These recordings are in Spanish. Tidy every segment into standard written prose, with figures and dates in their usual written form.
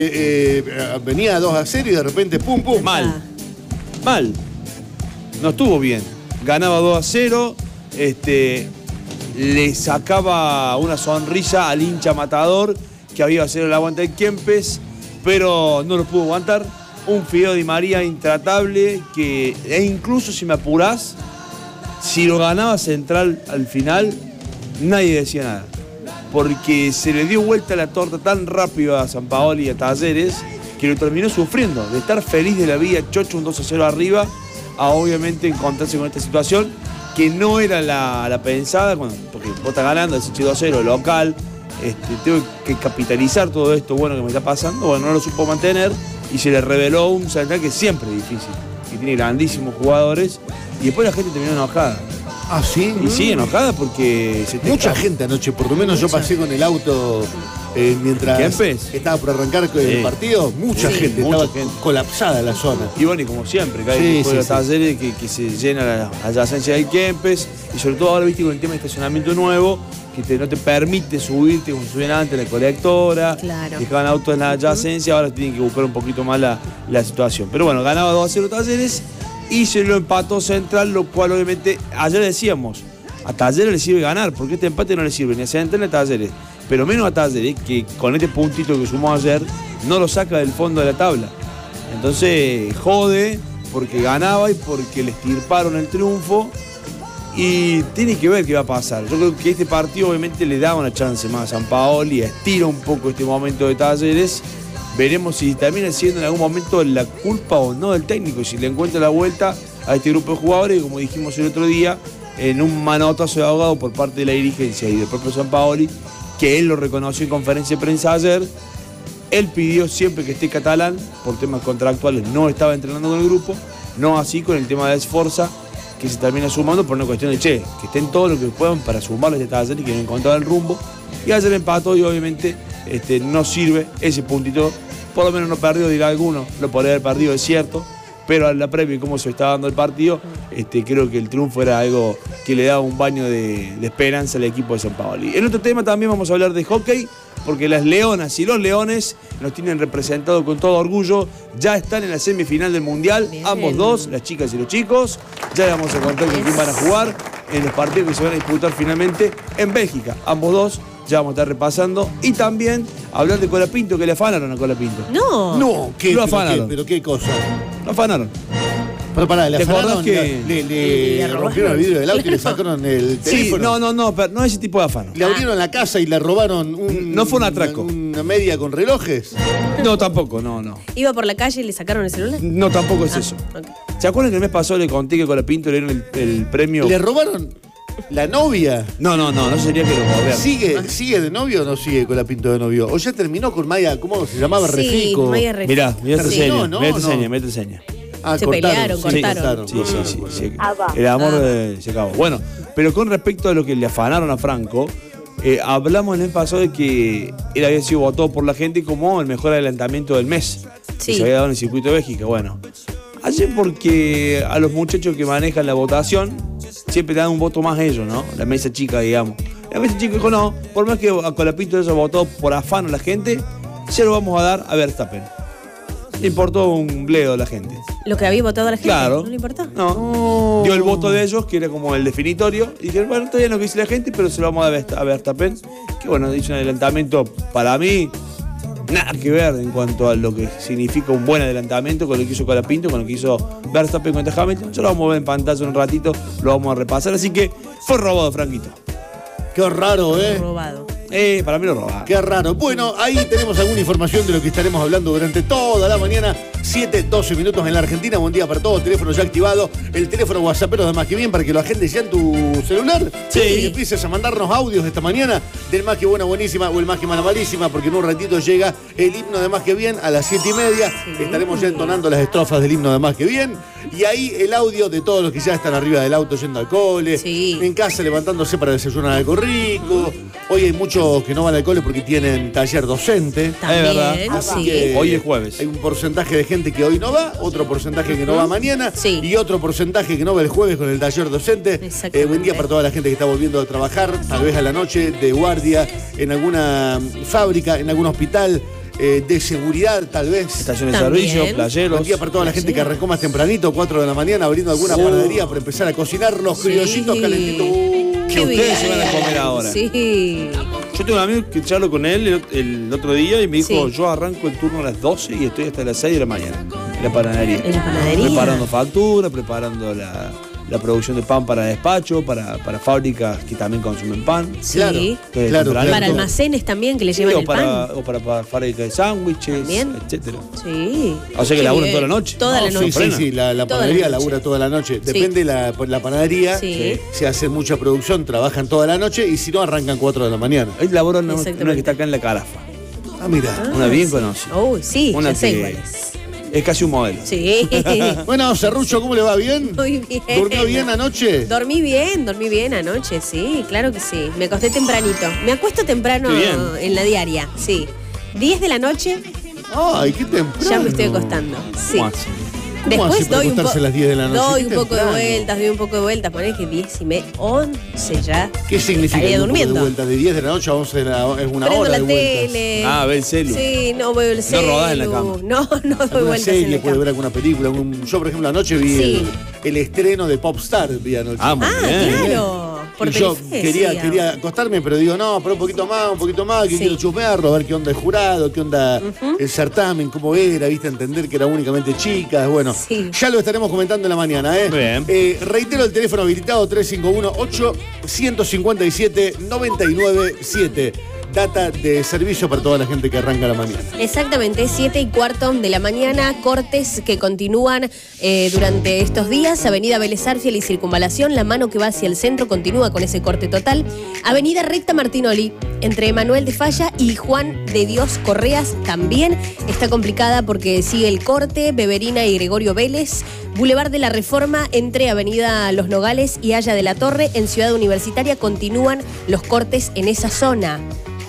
Venía 2-0 y de repente pum, pum. Mal. No estuvo bien. Ganaba 2-0, le sacaba una sonrisa al hincha matador que había sido el aguante de Kempes, pero no lo pudo aguantar. Un Fideo Di María intratable que, e incluso si me apurás, si lo ganaba Central al final, nadie decía nada. Porque se le dio vuelta la torta tan rápido a Sampaoli y a Talleres que lo terminó sufriendo. De estar feliz de la vida, chocho, un 2-0 arriba, a obviamente encontrarse con esta situación que no era la pensada, porque vos estás ganando, decís 2-0 local, tengo que capitalizar todo esto bueno que me está pasando. Bueno, no lo supo mantener y se le reveló un Central que siempre es difícil, que tiene grandísimos jugadores, y después la gente terminó enojada. ¿Ah, sí? Y sí, enojada porque mucha gente anoche, por lo menos yo pasé con el auto mientras estaba por arrancar el partido, mucha gente estaba colapsada la zona. Y bueno, y como siempre, que hay los Talleres que se llena la adyacencia del Kempes, y sobre todo ahora, viste, con el tema de estacionamiento nuevo, que no te permite subirte como subían antes en la colectora, claro. Dejaban autos en la adyacencia, ahora tienen que buscar un poquito más la situación. Pero bueno, ganaba 2-0 Talleres y se lo empató Central, lo cual obviamente, ayer decíamos, a Talleres le sirve ganar, porque este empate no le sirve ni a Central ni a Talleres, pero menos a Talleres, que con este puntito que sumó ayer, no lo saca del fondo de la tabla. Entonces jode, porque ganaba y porque le estirparon el triunfo, y tiene que ver qué va a pasar. Yo creo que este partido obviamente le da una chance más a Sampaoli, estira un poco este momento de Talleres. Veremos si termina siendo en algún momento la culpa o no del técnico, si le encuentra la vuelta a este grupo de jugadores, como dijimos el otro día, en un manotazo de ahogado por parte de la dirigencia y del propio Sampaoli, que él lo reconoció en conferencia de prensa ayer. Él pidió siempre que esté Catalán, por temas contractuales no estaba entrenando con el grupo, no así con el tema de Sforza, que se termina sumando por una cuestión de que estén todos los que puedan para sumarles de Talleres y que no encontraban el rumbo. Y ayer empató y obviamente no sirve ese puntito, por lo menos no perdió, dirá alguno, lo podría haber perdido, es cierto, pero a la previa y cómo se estaba dando el partido, creo que el triunfo era algo que le daba un baño de esperanza al equipo de Sampaoli. En otro tema también vamos a hablar de hockey, porque las leonas y los leones nos tienen representado con todo orgullo, ya están en la semifinal del Mundial, ambos dos, las chicas y los chicos, ya les vamos a contar con quién van a jugar en los partidos que se van a disputar finalmente en Bélgica, ambos dos. Ya vamos a estar repasando. Y también hablar de Colapinto, que le afanaron a Colapinto. No, ¿qué? Lo afanaron. ¿Pero qué cosa? Lo afanaron. Pero pará, le afanaron, que le rompieron el vidrio del auto y le sacaron el teléfono. No ese tipo de afano. Le abrieron la casa y le robaron no fue un atraco. Una media con relojes. No, tampoco, no. ¿Iba por la calle y le sacaron el celular? No, tampoco es eso. Okay. ¿Se acuerdan que el mes pasado le conté que Colapinto le dieron el premio? ¿Le robaron la novia? No sería que lo robaran. ¿Sigue de novio o no sigue Colapinto de novio? ¿O ya terminó con Maya, cómo se llamaba? Sí, Refico. Maya Refico. Mirá esta seña, mirá esta seña. Se cortaron. Sí. El amor se acabó. Bueno, pero con respecto a lo que le afanaron a Franco, hablamos el mes pasado de que él había sido votado por la gente como el mejor adelantamiento del mes. Sí. Que se había dado en el circuito de Bélgica. Bueno, ayer porque a los muchachos que manejan la votación siempre te dan un voto más ellos, ¿no? La mesa chica, digamos. La mesa chica dijo, no, por más que a Colapinto haya votado por afán a la gente, se lo vamos a dar a Verstappen. Le importó un bledo a la gente. ¿Lo que había votado a la gente? Claro. ¿No le importó? No. Dio el voto de ellos, que era como el definitorio, y dijeron, bueno, todavía no dice la gente, pero se lo vamos a dar a Verstappen, que bueno, hizo un adelantamiento para mí, nada que ver en cuanto a lo que significa un buen adelantamiento con lo que hizo Colapinto, con lo que hizo Verstappen contra Hamilton. Ya lo vamos a ver en pantalla un ratito, lo vamos a repasar, así que fue robado, Franquito. Qué raro, Robado. Para mí lo robaron. Qué raro. Bueno, ahí tenemos alguna información de lo que estaremos hablando durante toda la mañana. 7:12 minutos en la Argentina. Buen día para todos. Teléfono ya activado. El teléfono WhatsAppero de Más Que Bien para que lo agendes ya en tu celular. Sí. Y empieces a mandarnos audios esta mañana del Más Que Buena Buenísima o el Más Que Mala Malísima, porque en un ratito llega el himno de Más Que Bien a las 7:30. Sí. Estaremos ya entonando las estrofas del himno de Más Que Bien. Y ahí el audio de todos los que ya están arriba del auto yendo al cole. Sí. En casa levantándose para desayunar algo rico. Hoy hay muchos que no van al cole porque tienen taller docente. También, es verdad. Así que hoy es jueves. Hay un porcentaje de gente que hoy no va, otro porcentaje que no va mañana y otro porcentaje que no va el jueves con el taller docente. Buen día para toda la gente que está volviendo a trabajar, tal vez a la noche, de guardia, en alguna fábrica, en algún hospital, de seguridad, tal vez. Estaciones de También. servicio, playeros. Buen día para toda la gente que arrancó más tempranito, 4 de la mañana, abriendo alguna panadería para empezar a cocinar los criollitos calentitos. Que ustedes se van a comer ahora. Sí. Yo tengo un amigo que charlo con él el otro día y me dijo, Sí. yo arranco el turno a las 12 y estoy hasta las 6 de la mañana en la panadería. En la panadería. Preparando facturas, preparando la producción de pan para despacho, para fábricas que también consumen pan. Sí. Claro, claro. Para almacenes también que le llevan el pan. O para fábricas de sándwiches, También. etcétera. Sí. O sea que Qué laburan bien. toda la noche. Toda la Sí, noche. sí, la Toda panadería la noche. labura toda la noche. Sí. Depende la panadería, Sí. se hace mucha producción, trabajan toda la noche y si no arrancan 4 de la mañana. Ahí labora una Exactamente. que está acá en la Carafa. Ah, mira. Una bien conocida. Uy, sí, Una ya sé que cuál es. es casi un modelo. Sí. Bueno, Serrucho, ¿cómo le va? ¿Bien? Muy bien. ¿Durmió bien anoche? Dormí bien anoche, sí, claro que sí. Me acosté tempranito. Me acuesto temprano Qué bien. en la diaria, sí. 10 de la noche Ay, qué temprano. ya me estoy acostando. Sí. ¿Cómo hace? ¿Cómo hace para acostarse a las 10 de la noche? Doy Qué un poco de temprano. vueltas, doy un poco de vueltas. Ponés que 10:30, 11 ya. ¿Qué significa Estaría un poco de durmiendo. vuelta? ¿De 10 de la noche a 11 de la es una Prendo hora la de vueltas? tele. Ah, ve el celu. Sí, no veo el celu. rodás en la cama. No doy Alguna vueltas en serie, la puede cama. ver alguna película. Yo, por ejemplo, anoche vi Sí. el estreno de Popstar. Vi anoche. Ah, muy bien. Claro. Por Y yo Telefe, quería acostarme, pero digo, no, pero un poquito más, que Sí. quiero chupearlo, a ver qué onda el jurado, qué onda el certamen, cómo era, viste, entender que era únicamente chicas. Bueno, Sí. ya lo estaremos comentando en la mañana, ¿eh? Bien. Reitero el teléfono habilitado 351-8-157-997. Data de servicio para toda la gente que arranca la mañana. Exactamente, 7:15 de la mañana, cortes que continúan durante estos días. Avenida Vélez Arfiel y Circunvalación, la mano que va hacia el centro continúa con ese corte total. Avenida Recta Martinoli, entre Manuel de Falla y Juan de Dios Correas, también está complicada porque sigue el corte, Beverina y Gregorio Vélez. Boulevard de la Reforma, entre Avenida Los Nogales y Haya de la Torre, en Ciudad Universitaria, continúan los cortes en esa zona.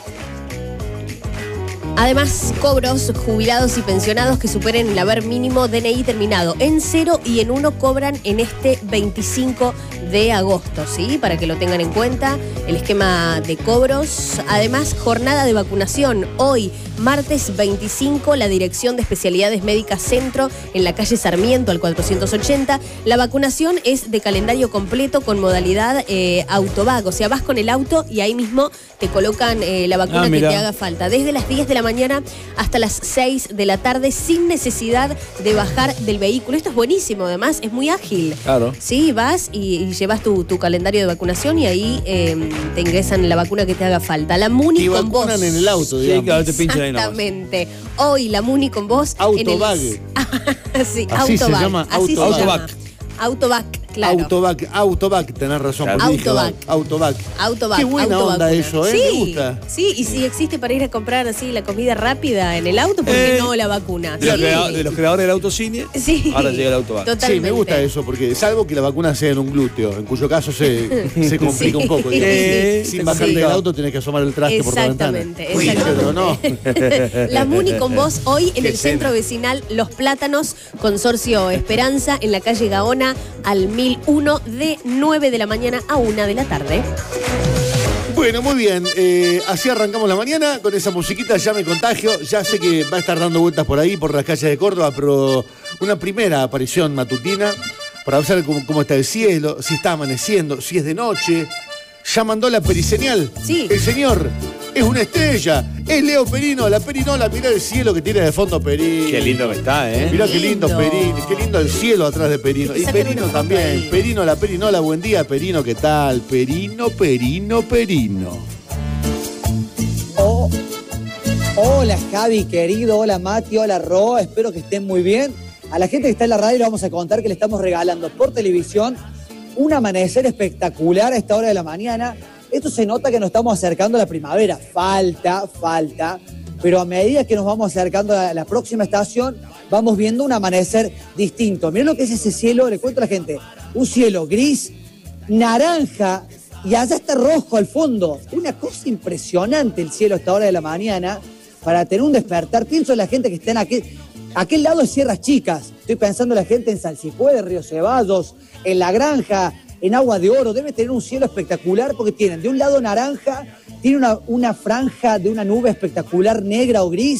Además, cobros, jubilados y pensionados que superen el haber mínimo DNI terminado en 0 y en 1 cobran en este 25 de agosto, ¿sí? Para que lo tengan en cuenta, el esquema de cobros. Además, jornada de vacunación. Hoy, martes 25, la Dirección de Especialidades Médicas Centro, en la calle Sarmiento, al 480. La vacunación es de calendario completo con modalidad autovac. O sea, vas con el auto y ahí mismo te colocan la vacuna que mira. te haga falta. Desde las 10 de la mañana hasta las 6 de la tarde, sin necesidad de bajar del vehículo. Esto es buenísimo, además, es muy ágil. Claro. Sí, vas y llevas tu calendario de vacunación y ahí te ingresan la vacuna que te haga falta. La Muni Y con vos. vacunan en el auto, Sí, digamos. claro, te pinchan ahí nomás. Exactamente. Hoy la Muni con vos. Autovac. Sí, Así se Autovac. llama, Así se Autovac. llama. Autovac, claro. Autovac, tenés razón. Claro. porque dije Autovac. Autovac. Autovac. Qué buena autovacuna. onda eso, ¿eh? Sí, Me gusta. sí, y si existe para ir a comprar así la comida rápida en el auto, ¿por qué no la vacuna? De los, Sí. de los creadores del autocine, Sí. ahora llega el autovac. Totalmente. Sí, me gusta eso, porque salvo que la vacuna sea en un glúteo, en cuyo caso se complica un poco. digamos. Sin bajarte del auto tenés que asomar el traste por la ventana. Exactamente, Uy, pero no. La Muni con vos hoy en Qué el centro cena. vecinal Los Plátanos, Consorcio Esperanza, en la calle Gaona al 1001, de 9 de la mañana a 1 de la tarde. Bueno, muy bien. Así arrancamos la mañana con esa musiquita, ya me contagio. Ya sé que va a estar dando vueltas por ahí, por las calles de Córdoba, pero una primera aparición matutina para ver cómo está el cielo, si está amaneciendo, si es de noche. Ya mandó la periseñal. Sí. El señor es una estrella. Es Leo Perino, la Perinola. Mirá el cielo que tiene de fondo Perino. Qué lindo que está, ¿eh? Mirá qué lindo Lindo. Perino, qué lindo el cielo atrás de Perino. Y Sacan Perino una foto también. ahí. Perino, la Perinola, buen día, Perino, ¿qué tal? Perino. Oh, hola Javi, querido, hola Mati, hola Ro, espero que estén muy bien. A la gente que está en la radio le vamos a contar que le estamos regalando por televisión un amanecer espectacular a esta hora de la mañana. Esto se nota que nos estamos acercando a la primavera, falta, pero a medida que nos vamos acercando a la próxima estación, vamos viendo un amanecer distinto. Miren lo que es ese cielo, le cuento a la gente, un cielo gris, naranja, y allá está rojo al fondo. Una cosa impresionante el cielo a esta hora de la mañana para tener un despertar. Pienso en la gente que está en aquel lado de Sierras Chicas. Estoy pensando en la gente en Salsipuede, Río Ceballos, en La Granja, en Agua de Oro. Debe tener un cielo espectacular porque tienen de un lado naranja, tiene una franja de una nube espectacular negra o gris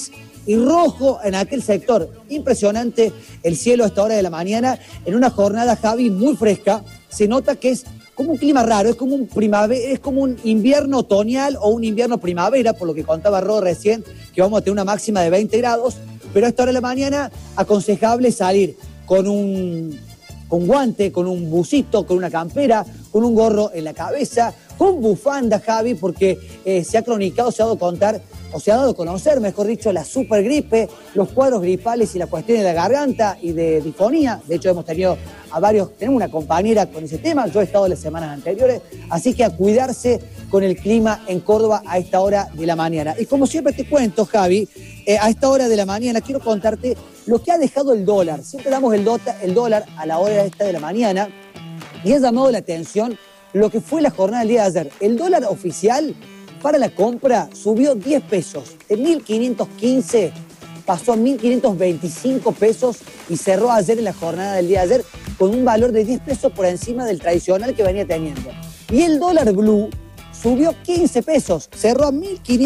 y rojo en aquel sector. Impresionante el cielo a esta hora de la mañana, en una jornada, Javi, muy fresca. Se nota que es como un clima raro, es como un invierno otoñal o un invierno primavera, por lo que contaba Ro recién, que vamos a tener una máxima de 20 grados, pero a esta hora de la mañana aconsejable salir con guante, con un busito, con una campera, con un gorro en la cabeza, con bufanda, Javi, porque se ha cronicado, se ha dado a conocer, mejor dicho, la supergripe, los cuadros gripales y la cuestión de la garganta y de disfonía. De hecho, hemos tenido tenemos una compañera con ese tema, yo he estado las semanas anteriores, así que a cuidarse con el clima en Córdoba a esta hora de la mañana. Y como siempre te cuento, Javi, a esta hora de la mañana quiero contarte lo que ha dejado el dólar. Siempre damos el dólar a la hora esta de la mañana y ha llamado la atención lo que fue la jornada del día de ayer. El dólar oficial para la compra subió 10 pesos, de 1.515 pasó a 1.525 pesos y cerró ayer en la jornada del día de ayer con un valor de 10 pesos por encima del tradicional que venía teniendo. Y el dólar blue subió 15 pesos, cerró a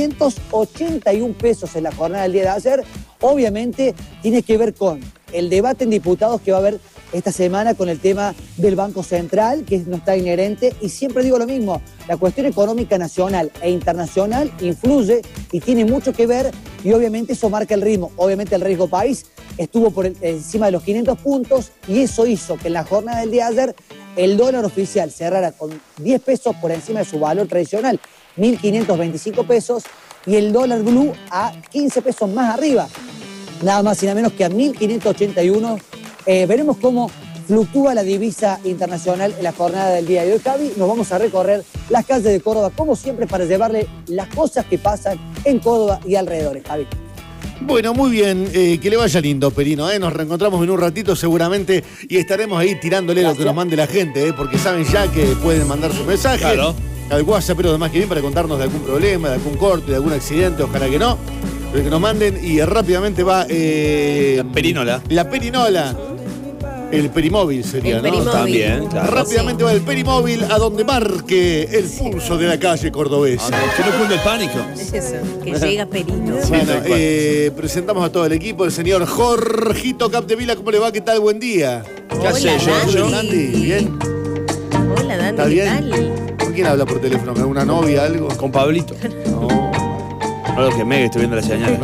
1.581 pesos en la jornada del día de ayer. Obviamente tiene que ver con el debate en diputados que va a haber esta semana con el tema del Banco Central, que no está inherente, y siempre digo lo mismo, la cuestión económica nacional e internacional influye y tiene mucho que ver, y obviamente eso marca el ritmo. Obviamente el riesgo país estuvo encima de los 500 puntos, y eso hizo que en la jornada del día de ayer el dólar oficial cerrara con 10 pesos por encima de su valor tradicional, 1.525 pesos, y el dólar blue a 15 pesos más arriba, nada más y nada menos que a 1.581. Veremos cómo fluctúa la divisa internacional en la jornada del día de hoy, Javi. Nos vamos a recorrer las calles de Córdoba, como siempre, para llevarle las cosas que pasan en Córdoba y alrededores, Javi. Bueno, muy bien, que le vaya lindo, Perino, Nos reencontramos en un ratito seguramente y estaremos ahí tirándole lo que nos mande la gente, porque saben ya que pueden mandar su mensaje. Claro. Al WhatsApp, pero además que bien, para contarnos de algún problema, de algún corte, de algún accidente, ojalá que no. Pero que nos manden y rápidamente va... la perinola. La perinola. El perimóvil sería, el ¿no? perimóvil. También, claro. Rápidamente va el perimóvil a donde marque el pulso de la calle cordobesa. Que no cunde el pánico. Es eso, que llega Perino. Sí, Bueno, tal cual. presentamos a todo el equipo, el señor Jorgito Capdevila. ¿Cómo le va? ¿Qué tal? Buen día. ¿Qué haces, Giorgio? Andy, ¿bien? Hola, Dani, ¿Está ¿qué bien? tal? ¿Con quién habla por teléfono? ¿Con alguna novia, algo? Con Pablito. No. No lo quemé, que estoy viendo la señal.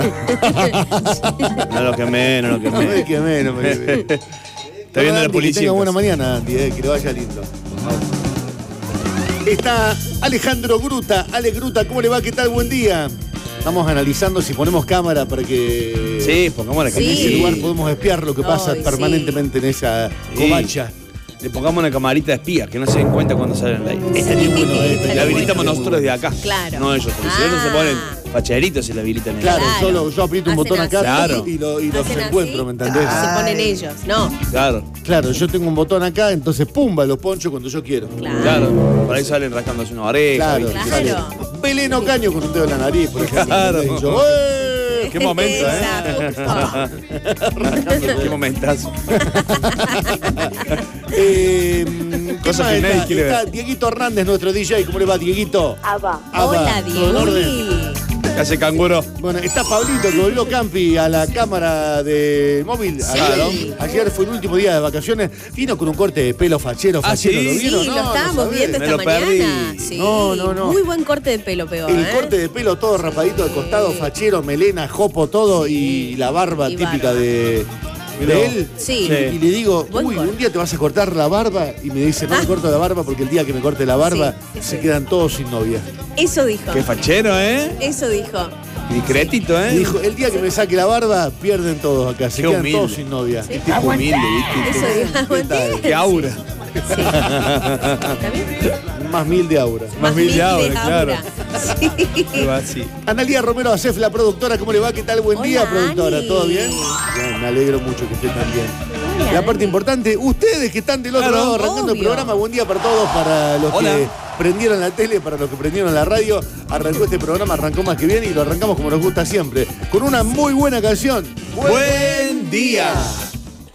No lo quemé. No me quemé, no me quemé. Está viendo la Andy, policía. Que tenga buena mañana, Andy, que le vaya lindo. Está Alejandro Gruta. Ale Gruta, ¿cómo le va? ¿Qué tal? Buen día. Estamos analizando si ponemos cámara para que Sí, pongamos la Sí. en ese camisa. lugar podemos espiar lo que pasa Ay, permanentemente en esa Sí. covacha. Le pongamos una camarita de espía, que no se den cuenta cuando salen al aire. Estaría bueno, estaría La habilitamos bueno. nosotros desde acá. Claro. No ellos, porque si ellos se ponen facheritos y la habilitan ellos. Claro, yo aprieto un Hacen botón acá Claro. y los Hacen encuentro, así, ¿me entendés? Se ponen ellos, ¿no? Claro, Claro, yo tengo un botón acá, entonces pumba, los poncho cuando yo quiero. Claro. Por ahí salen rascándose una oreja. Claro, ¿viste? Claro. sale Belén Ocaño con un dedo en la nariz, por ejemplo. Claro. Y yo, ¡eh! Qué momento, Esa, Qué momentazo. ¿Qué Cosas más que nadie está? quiere ver. Está Dieguito Hernández, nuestro DJ. ¿Cómo le va, Dieguito? Aba. Hola, ¿todo en orden? Diego. ¿Qué hace canguro? Bueno, está Pablito, que volvió Campi a la cámara de móvil. Sí. Ayer fue el último día de vacaciones. Vino con un corte de pelo fachero, Ah, fachero. ¿sí? ¿Lo Sí, vieron? lo No, estábamos no sabés. viendo Me esta lo perdí. mañana. Sí. No. Muy buen corte de pelo pegó, El corte de pelo todo rapadito de costado, fachero, melena, jopo, todo, y la barba Y típica barba. de Mirá. él. Sí. Y le digo, Buen uy, corte. un día te vas a cortar la barba. Y me dice, no me corto la barba porque el día que me corte la barba Sí, se sí. quedan todos sin novia. Eso dijo. Qué fachero, ¿eh? Eso dijo. Discretito, Me ¿eh? dijo, el día que me saque la barba, pierden todos acá, se Qué quedan humilde. todos sin novia. Sí. Qué tipo humilde, ¿viste? Eso dijo. ¿Qué tal? Qué aura. Sí. ¿Está bien? Más mil de aura. Más mil de aura, claro. Sí. Qué va así. Analía Romero Acef, la productora, ¿cómo le va? ¿Qué tal? Buen día, Hola, productora. Ani. ¿Todo bien? Bien, me alegro mucho que esté tan bien. Hola, La parte Ani. importante, ustedes que están del otro Claro, lado arrancando el obvio. programa, buen día para todos, para los Hola. que prendieron la tele, para los que prendieron la radio. Arrancó este programa, arrancó más que bien y lo arrancamos como nos gusta siempre, con una muy buena canción. Buen día.